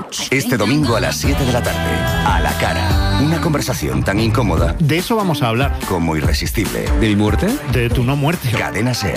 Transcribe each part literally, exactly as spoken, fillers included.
Este domingo a las siete de la tarde. A la cara. Una conversación tan incómoda. De eso vamos a hablar. Como irresistible. ¿De mi muerte? De tu no muerte. Cadena SER.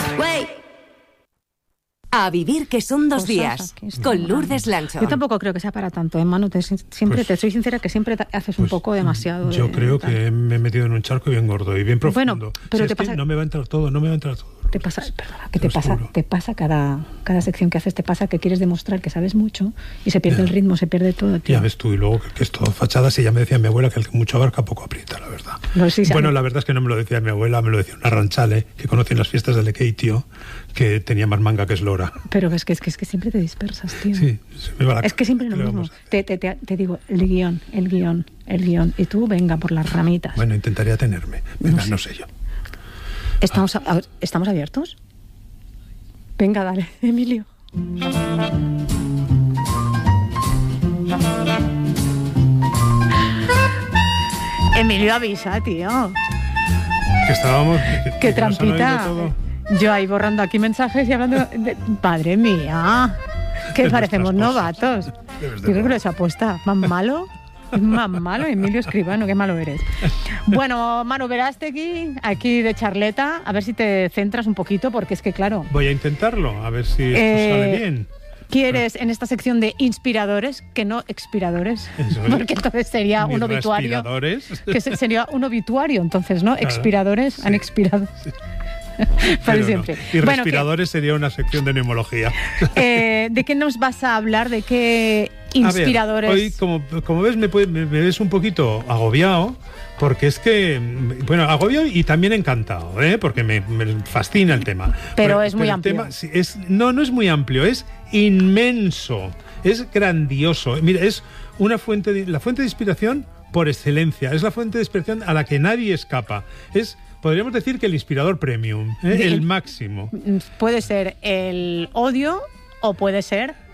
A vivir que son dos Cosas días. aquí estoy Con hablando. Lourdes Lancho. Yo tampoco creo que sea para tanto, ¿eh, Manu? Te, siempre Pues- te soy sincera que siempre te haces un Pues, poco demasiado. Yo de- creo tal. que me he metido en un charco bien gordo y bien profundo. Bueno, pero Si te es que pasa- no me va a entrar todo, no me va a entrar todo. Te pasa, perdona, que Te te lo pasa, juro. te pasa cada, cada sección que haces, te pasa que quieres demostrar que sabes mucho y se pierde Ya. el ritmo, se pierde todo, tío. Ya ves tú, y luego que, que es todo fachadas, y ya me decía mi abuela que el que mucho abarca poco aprieta, la verdad. No, sí, sí, bueno, a mí- la verdad es que no me lo decía mi abuela, me lo decía una ranchale que conocí en las fiestas de Lequeitio, que tenía más manga que eslora. Pero es que, es, que, es que siempre te dispersas, tío. Sí, se me va la Es que siempre ¿qué lo le mismo. vamos a hacer? Te, te, te, te digo, el guión, el guión, el guión. Y tú, venga, por las ramitas. Bueno, intentaría tenerme. Venga, no sé yo. ¿Estamos, a- a- ¿Estamos abiertos? Venga, dale, Emilio. Emilio, avisa, tío. Que estábamos... Que, Qué que nos han oído trampita. todo. Yo ahí borrando aquí mensajes y hablando de... Padre mía, que De parecemos nuestras novatos. cosas. Debes Yo de creo que lo he probar. hecho apuesta. ¿Más malo? Más malo, Emilio Escribano, qué malo eres. Bueno, Manu Verástegui, aquí de charleta, a ver si te centras un poquito, porque es que, claro, Voy a intentarlo, a ver si esto Eh, sale bien. quieres en esta sección de inspiradores, que no expiradores, Eso es. porque entonces sería Mis un obituario. respiradores. Que se- sería un obituario, entonces, ¿no? Claro, Expiradores sí. han expirado. Pero Para no. siempre. Y Bueno, ¿qué- respiradores sería una sección de neumología. eh, ¿de qué nos vas a hablar? ¿De qué inspiradores? A ver, hoy, como, como ves, me, puede- me- me ves un poquito agobiado, porque es que, bueno, agobiado y también encantado, ¿eh? Porque me, me fascina el tema. Pero es muy el amplio. tema, sí, es, no, no es muy amplio, es inmenso, es grandioso. Mira, es una fuente de, la fuente de inspiración por excelencia, es la fuente de inspiración a la que nadie escapa. Es, podríamos decir que el inspirador premium, ¿eh? De- el máximo. Puede ser el odio o puede ser